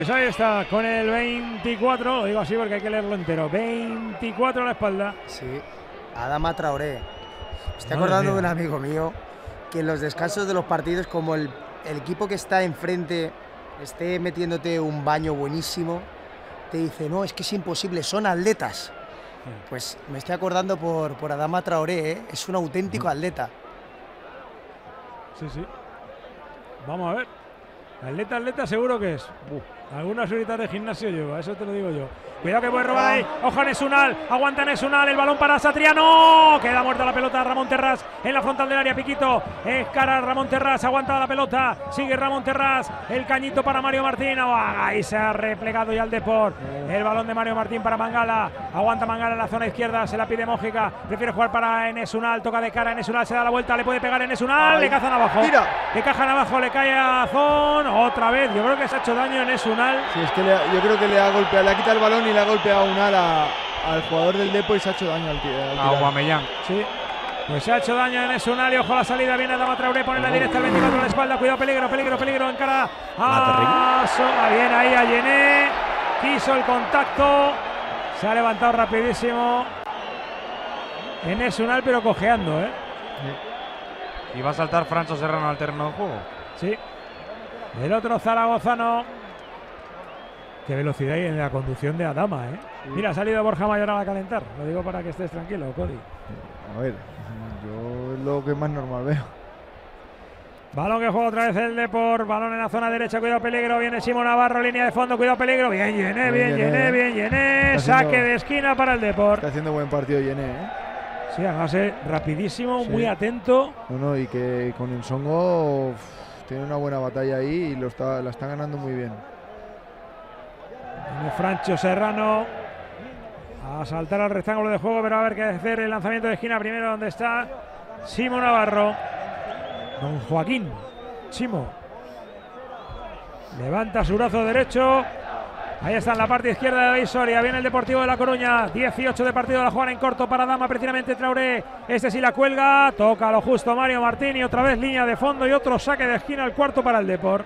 Pues ahí está, con el 24, lo digo así porque hay que leerlo entero, 24 a la espalda. Sí, Adama Traoré. Me estoy acordando de un amigo mío que en los descansos de los partidos, como el equipo que está enfrente esté metiéndote un baño buenísimo, te dice, no, es que es imposible, son atletas. Pues me estoy acordando por Adama Traoré, ¿eh? Es un auténtico atleta. Sí, sí. Vamos a ver. Atleta seguro que es. Algunas horitas de gimnasio lleva, eso te lo digo yo. Cuidado que puede robar ahí. Ojo Nesunal, aguanta Nesunal, el balón para Satriano. Queda muerta la pelota, Ramón Terrás en la frontal del área, Piquito. Es cara Ramón Terrás, aguanta la pelota. Sigue Ramón Terrás, el cañito para Mario Martín. Ahí se ha replegado ya el Depor. El balón de Mario Martín para Mangala. Aguanta Mangala en la zona izquierda, se la pide Mójica. Prefiere jugar para Nesunal, toca de cara Nesunal, se da la vuelta, le puede pegar Nesunal, le cazan abajo. Mira. Le cajan abajo, le cae a Zon. Otra vez, yo creo que se ha hecho daño Nesunal. Sí, es que yo creo que le ha golpeado, le ha quitado el balón y le ha golpeado un ala al jugador del Depor y se ha hecho daño al Aubameyang. Sí. Pues se ha hecho daño en Nesunal y ojo a la salida, viene Adama Traoré, pone la directa al 24 a la espalda, cuidado, peligro, en cara a bien ahí a Yené, quiso el contacto, se ha levantado rapidísimo en Nesunal pero cojeando, Y va a saltar Francho Serrano al terreno de juego. Sí. El otro zaragozano. Qué velocidad hay en la conducción de Adama, Sí. Mira, ha salido Borja Mayoral a calentar. Lo digo para que estés tranquilo, Cody. A ver, yo es lo que más normal veo. Balón que juega otra vez el Depor. Balón en la zona derecha, cuidado peligro. Viene Simón Navarro, línea de fondo, cuidado peligro. Bien Yené. Saque de esquina para el Depor. Está haciendo buen partido Yené, Sí, además rapidísimo, muy atento. No, y que con el Songo tiene una buena batalla ahí y la está ganando muy bien. Francho Serrano a saltar al rectángulo de juego, pero a ver qué hacer el lanzamiento de esquina primero donde está Simón Navarro. Don Joaquín Chimo levanta su brazo derecho. Ahí está en la parte izquierda de David Soria. Viene el Deportivo de La Coruña. 18 de partido, la juegan en corto para Adama, precisamente Traoré. Este sí la cuelga. Toca lo justo Mario Martín y otra vez línea de fondo y otro saque de esquina al cuarto para el Depor.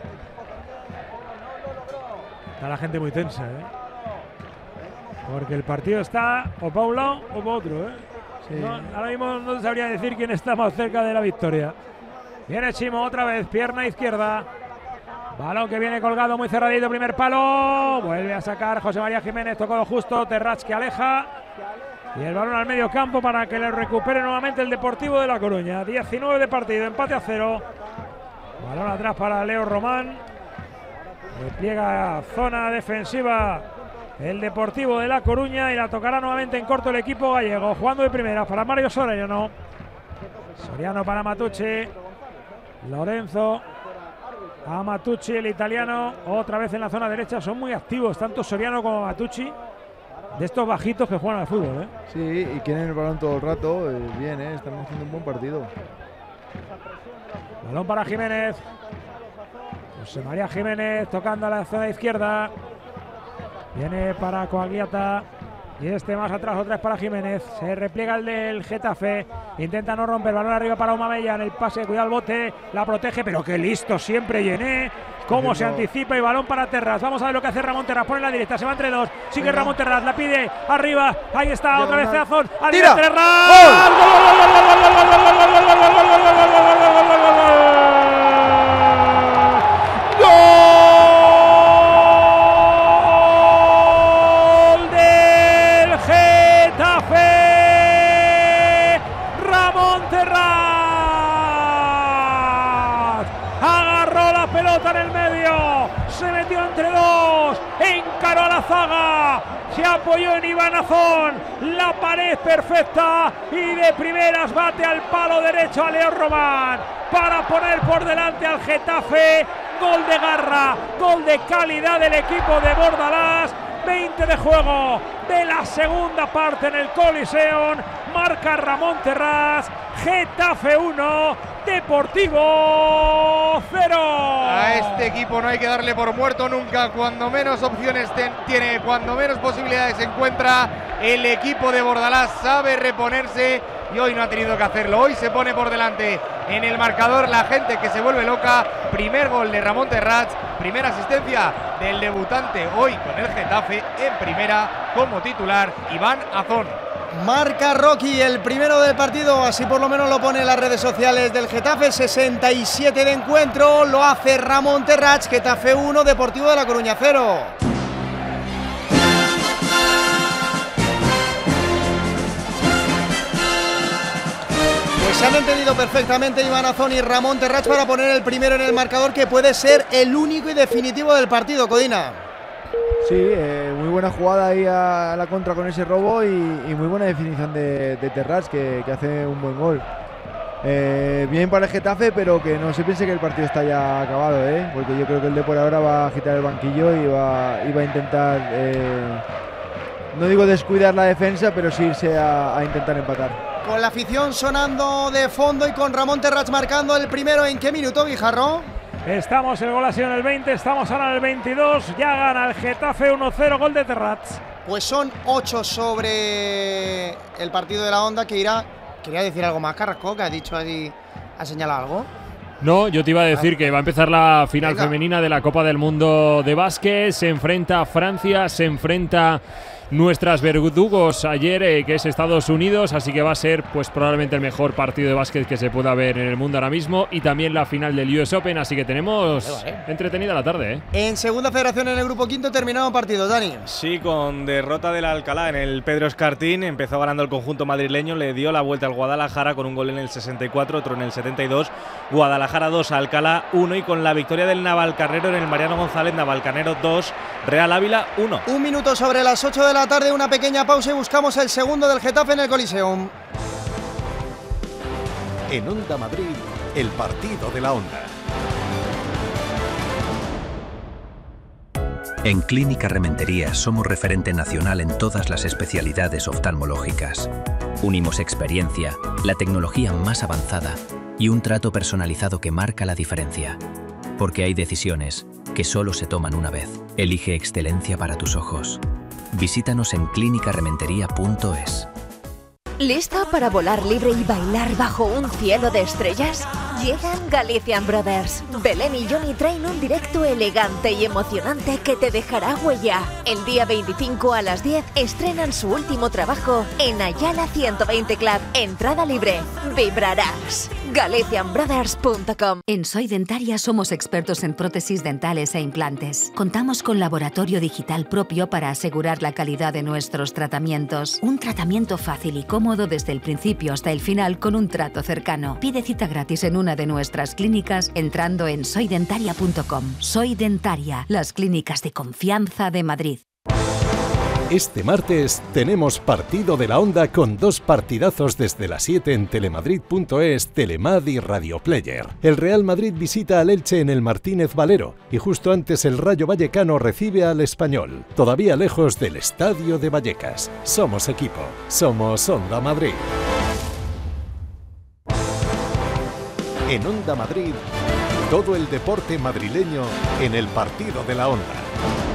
Está la gente muy tensa, Porque el partido está o para un lado o para otro, Sí. No, ahora mismo no sabría decir quién está más cerca de la victoria. Viene Chimo otra vez, pierna izquierda. Balón que viene colgado muy cerradito, primer palo. Vuelve a sacar José María Jiménez, tocó lo justo, Terrats que aleja. Y el balón al medio campo para que le recupere nuevamente el Deportivo de La Coruña. 19 de partido, empate a 0. Balón atrás para Leo Román. Despliega zona defensiva el Deportivo de La Coruña y la tocará nuevamente en corto el equipo gallego. Jugando de primera para Mario Soriano. Soriano para Matucci. Lorenzo. A Matucci, el italiano, otra vez en la zona derecha. Son muy activos, tanto Soriano como Matucci, de estos bajitos que juegan al fútbol, Sí, y quieren el balón todo el rato. Bien, están haciendo un buen partido. Balón para Jiménez. José María Jiménez tocando a la zona izquierda. Viene para Coagliata. Y este más atrás, otra vez para Jiménez. Se repliega el del Getafe. Intenta no romper. Balón arriba para Aubameyang. El pase, cuidado al bote. La protege, pero qué listo siempre Yené. Cómo se anticipa y balón para Terrats. Vamos a ver lo que hace Ramón Terrats. Pone la directa, se va entre dos. Sigue Ramón Terrats, la pide arriba. Ahí está, otra vez Azón. ¡Tira! Terrats. En el medio, se metió entre dos, encaró a la zaga, se apoyó en Iván Azón, la pared perfecta y de primeras bate al palo derecho a Leo Román para poner por delante al Getafe. Gol de garra, gol de calidad del equipo de Bordalás. 20 de juego de la segunda parte en el Coliseum. Marca Ramón Terrats. Getafe 1, Deportivo 0. A este equipo no hay que darle por muerto nunca. Cuando menos opciones tiene, cuando menos posibilidades encuentra, el equipo de Bordalás sabe reponerse y hoy no ha tenido que hacerlo. Hoy se pone por delante en el marcador, la gente que se vuelve loca. Primer gol de Ramón Terrats, primera asistencia del debutante hoy con el Getafe en primera como titular, Iván Azón. Marca Rocky el primero del partido, así por lo menos lo pone en las redes sociales del Getafe. 67 de encuentro, lo hace Ramón Terrats. Getafe 1, Deportivo de La Coruña 0. Pues se han entendido perfectamente Iván Azón y Ramón Terrats para poner el primero en el marcador, que puede ser el único y definitivo del partido, Codina. Sí, muy buena jugada ahí a la contra con ese robo y muy buena definición de Terrats, que hace un buen gol. Bien para el Getafe, pero que no se piense que el partido está ya acabado, porque yo creo que el Depor ahora va a agitar el banquillo y va a intentar, no digo descuidar la defensa, pero sí irse a intentar empatar. Con la afición sonando de fondo y con Ramón Terrats marcando el primero. ¿En qué minuto, Guijarro? Estamos, el gol ha sido en el 20, estamos ahora en el 22, ya gana el Getafe 1-0, gol de Terrats. Pues son 8 sobre el partido de la Onda, que irá. Quería decir algo más, Carrasco, que ha dicho ahí, ha señalado algo. No, yo te iba a decir que va a empezar la final femenina de la Copa del Mundo de básquet, se enfrenta a Francia, se enfrenta nuestras verdugos ayer, que es Estados Unidos, así que va a ser pues probablemente el mejor partido de básquet que se pueda ver en el mundo ahora mismo, y también la final del US Open, así que tenemos entretenida la tarde. En segunda federación, en el grupo quinto, terminado partido, Dani. Sí, con derrota del Alcalá en el Pedro Escartín, empezó ganando el conjunto madrileño, le dio la vuelta al Guadalajara con un gol en el 64, otro en el 72, Guadalajara 2, Alcalá 1, y con la victoria del Navalcarnero en el Mariano González, Navalcarnero 2, Real Ávila 1. Un minuto sobre las 8 de la tarde, una pequeña pausa y buscamos el segundo del Getafe en el Coliseum. En Onda Madrid, el partido de la Onda. En Clínica Rementería somos referente nacional en todas las especialidades oftalmológicas. Unimos experiencia, la tecnología más avanzada y un trato personalizado que marca la diferencia. Porque hay decisiones que solo se toman una vez. Elige excelencia para tus ojos. Visítanos en clinicarementería.es. ¿Lista para volar libre y bailar bajo un cielo de estrellas? Llegan Galician Brothers. Belén y Johnny traen un directo elegante y emocionante que te dejará huella. El día 25 a las 10 estrenan su último trabajo en Ayala 120 Club. Entrada libre. Vibrarás. GalicianBrothers.com. En Soy Dentaria somos expertos en prótesis dentales e implantes. Contamos con laboratorio digital propio para asegurar la calidad de nuestros tratamientos. Un tratamiento fácil y cómodo desde el principio hasta el final con un trato cercano. Pide cita gratis en una de nuestras clínicas entrando en soydentaria.com. Soy Dentaria, las clínicas de confianza de Madrid. Este martes tenemos partido de la Onda con 2 partidazos desde las 7 en telemadrid.es, Telemad y Radio Player. El Real Madrid visita al Elche en el Martínez Valero y justo antes el Rayo Vallecano recibe al Español, todavía lejos del Estadio de Vallecas. Somos equipo, somos Onda Madrid. En Onda Madrid, todo el deporte madrileño en el partido de la Onda.